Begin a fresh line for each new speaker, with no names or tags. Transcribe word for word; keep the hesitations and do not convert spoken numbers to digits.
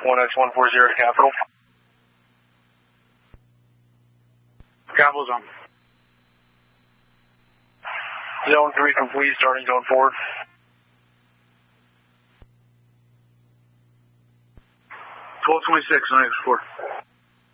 one X one four zero to Capital.
Capital's on.
Zone three complete, starting zone four.
twelve twenty-six, nine X four.